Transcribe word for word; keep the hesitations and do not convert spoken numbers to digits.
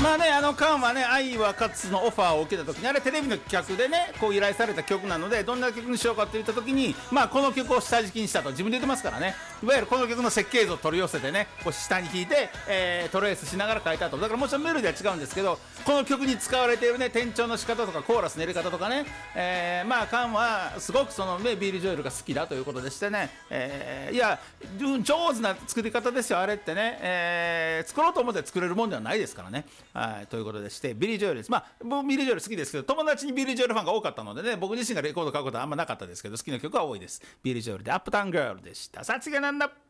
まあね、あのカンはね、愛は勝つのオファーを受けた時に、あれテレビの企画でねこう依頼された曲なので、どんな曲にしようかって言った時に、まあこの曲を下敷きにしたと自分で言ってますからね。いわゆるこの曲の設計図を取り寄せてね、こう下に弾いて、えー、トレースしながら書いたと。だからもちろんメロディーは違うんですけど、この曲に使われているね転調の仕方とかコーラスの入れ方とかね、えー、まあカンはすごくそのねビリー・ジョエルが好きだということでしてね、えー、いや上手な作り方ですよあれってね、えー、作ろうと思って作れるもんではないですからね。はい、ということでしてビリー・ジョエルです。まあ僕ビリー・ジョエル好きですけど、友達にビリー・ジョエルファンが多かったのでね、僕自身がレコード買うことはあんまなかったですけど、好きな曲は多いです。ビリー・ジョエルでアップタウン・ガールでした。さあ次はなんだ。